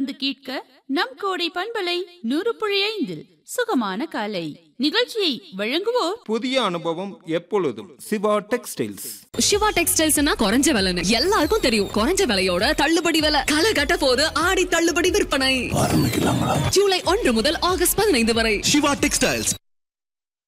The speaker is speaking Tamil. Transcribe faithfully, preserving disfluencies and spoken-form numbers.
தொடர்ந்து கேட்க நம் கோடை பண்பலை நூறு புள்ளி ஐந்தில் சுகமான காலை நிகழ்ச்சியை வழங்குவோர் புதிய அனுபவம் எப்பொழுதும் சிவா டெக்ஸ்டைல்ஸ். சிவா டெக்ஸ்டைல்ஸ்னா குறைஞ்ச விலைன்னு எல்லாருக்கும் தெரியும். குறைஞ்ச விலையோட தள்ளுபடி விலை களை கட்ட போது ஆடி தள்ளுபடி விற்பனை ஆரம்பிக்கலாங்களா? ஜூலை ஒன்று முதல் ஆகஸ்ட் பதினைந்து வரை. சிவா டெக்ஸ்டைல்ஸ்